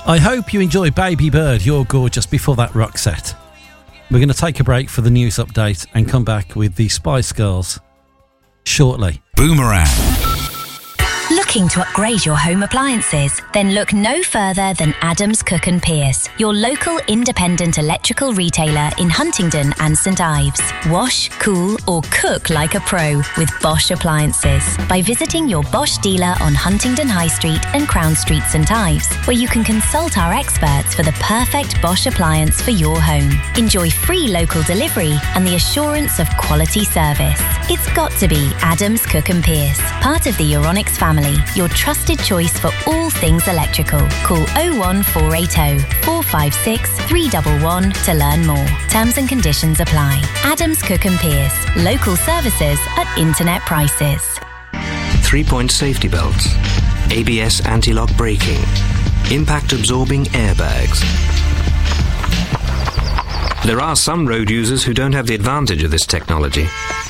I hope you enjoy Baby Bird, You're Gorgeous before that rock set. We're going to take a break for the news update and come back with the Spice Girls shortly. Boomerang. Looking to upgrade your home appliances? Then look no further than Adams Cook & Pierce, your local independent electrical retailer in Huntingdon and St Ives. Wash, cool or cook like a pro with Bosch appliances by visiting your Bosch dealer on Huntingdon High Street and Crown Street St Ives, where you can consult our experts for the perfect Bosch appliance for your home. Enjoy free local delivery and the assurance of quality service. It's got to be Adams Cook & Pierce, part of the Euronics family. Your trusted choice for all things electrical. Call 01480 456 311 to learn more. Terms and conditions apply. Adams Cook & Pierce. Local services at internet prices. 3-point safety belts. ABS anti-lock braking. Impact absorbing airbags. There are some road users who don't have the advantage of this technology.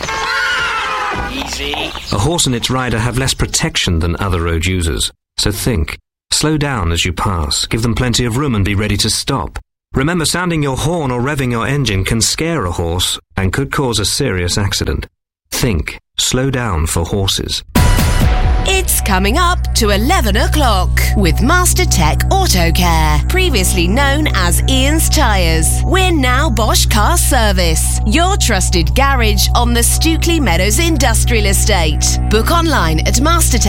Easy. A horse and its rider have less protection than other road users. So think. Slow down as you pass. Give them plenty of room and be ready to stop. Remember, sounding your horn or revving your engine can scare a horse and could cause a serious accident. Think. Slow down for horses. It's coming up to 11 o'clock with Master Tech Auto Care, previously known as Ian's Tyres. We're now Bosch Car Service, your trusted garage on the Stookley Meadows Industrial Estate. Book online at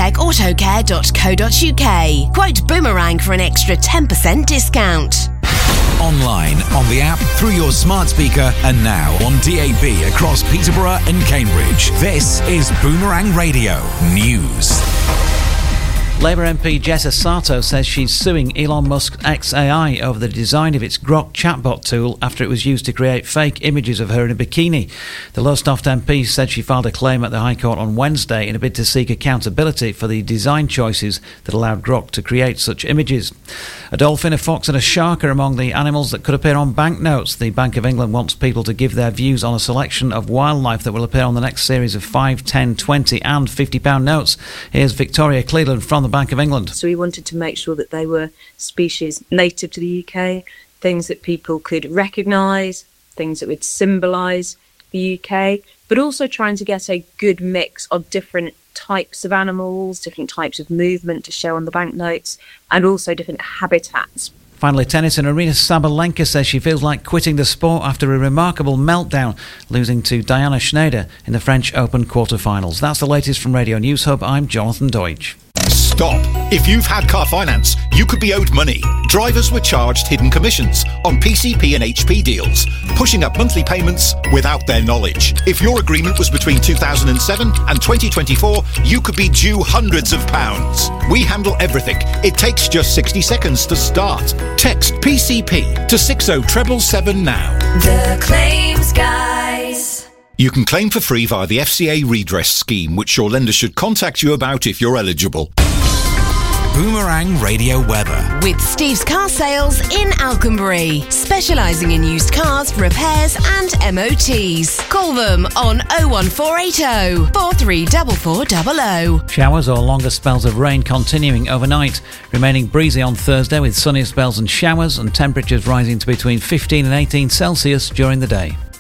mastertechautocare.co.uk. Quote Boomerang for an extra 10% discount. Online, on the app, through your smart speaker, and now on DAB across Peterborough and Cambridge. This is Boomerang Radio News. Labour MP Jessa Sato says she's suing Elon Musk's xAI over the design of its Grok chatbot tool after it was used to create fake images of her in a bikini. The Lowestoft MP said she filed a claim at the High Court on Wednesday in a bid to seek accountability for the design choices that allowed Grok to create such images. A dolphin, a fox and a shark are among the animals that could appear on banknotes. The Bank of England wants people to give their views on a selection of wildlife that will appear on the next series of 5, 10, 20 and £50 notes. Here's Victoria Cleland from the Bank of England. So we wanted to make sure that they were species native to the UK, things that people could recognise, things that would symbolise the UK, but also trying to get a good mix of different types of animals, different types of movement to show on the banknotes, and also different habitats. Finally, tennis, and Aryna Sabalenka says she feels like quitting the sport after a remarkable meltdown, losing to Diana Schneider in the French Open quarter-finals. That's the latest from Radio News Hub. I'm Jonathan Deutsch. Stop. If you've had car finance, you could be owed money. Drivers were charged hidden commissions on PCP and HP deals, pushing up monthly payments without their knowledge. If your agreement was between 2007 and 2024, you could be due hundreds of pounds. We handle everything. It takes just 60 seconds to start. Text PCP to 60777 now. The Claims Guys. You can claim for free via the FCA redress scheme, which your lender should contact you about if you're eligible. Boomerang Radio Weather. With Steve's Car Sales in Alconbury, specialising in used cars, repairs and MOTs. Call them on 01480 434400. Showers or longer spells of rain continuing overnight, remaining breezy on Thursday with sunnier spells and showers, and temperatures rising to between 15 and 18 Celsius during the day.